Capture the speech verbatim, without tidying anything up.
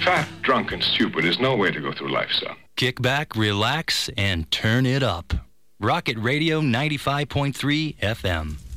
Fat, drunk, and stupid is no way to go through life, son. Kick back, relax, and turn it up. Rocket Radio ninety-five point three F M.